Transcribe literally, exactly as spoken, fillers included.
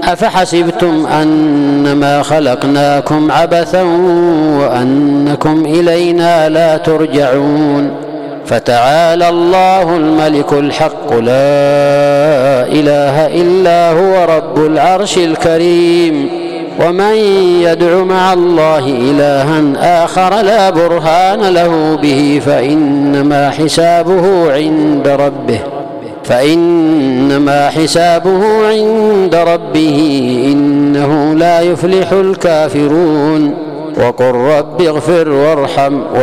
أفحسبتم أنما خلقناكم عبثا وأنكم إلينا لا ترجعون فتعالى الله الملك الحق لا إله إلا هو رب العرش الكريم ومن يدع مع الله إلها آخر لا برهان له به فإنما حسابه عند ربه فإنما حسابه عند ربه إنه لا يفلح الكافرون وقل رب اغفر وارحم